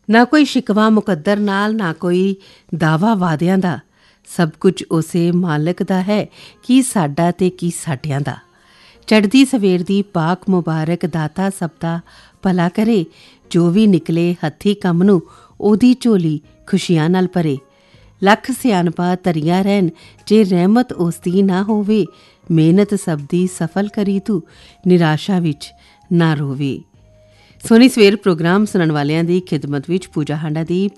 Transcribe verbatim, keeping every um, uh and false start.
ਨਾ ਕੋਈ ਸ਼ਿਕਵਾ ਮੁਕੱਦਰ ਨਾਲ, ਨਾ ਕੋਈ ਦਾਵਾ ਵਾਅਦਿਆਂ ਦਾ। ਸਭ ਕੁਝ ਉਸੇ ਮਾਲਕ ਦਾ ਹੈ, ਕੀ ਸਾਡਾ ਤੇ ਕੀ ਸਾਡਿਆਂ ਦਾ। ਚੜ੍ਹਦੀ ਸਵੇਰ ਦੀ ਪਾਕ ਮੁਬਾਰਕ, ਦਾਤਾ ਸਭ ਦਾ ਭਲਾ ਕਰੇ। ਜੋ ਵੀ ਨਿਕਲੇ ਹੱਥੀਂ ਕੰਮ ਨੂੰ, ਉਹਦੀ ਝੋਲੀ ਖੁਸ਼ੀਆਂ ਨਾਲ ਭਰੇ। ਲੱਖ ਸਿਆਣਪਾਂ ਧਰੀਆਂ ਰਹਿਣ, ਜੇ ਰਹਿਮਤ ਉਸ ਦੀ ਨਾ ਹੋਵੇ। ਮਿਹਨਤ ਸਭ ਦੀ ਸਫਲ ਕਰੀ ਤੂੰ, ਨਿਰਾਸ਼ਾ ਵਿੱਚ ਨਾ ਰੋਵੇ। ਸੋਹਣੀ ਸਵੇਰ ਪ੍ਰੋਗਰਾਮ ਸੁਣਨ ਵਾਲਿਆਂ ਦੀ ਖਿਦਮਤ ਵਿੱਚ ਪੂਜਾ ਹਾਂਡਾ ਦੀ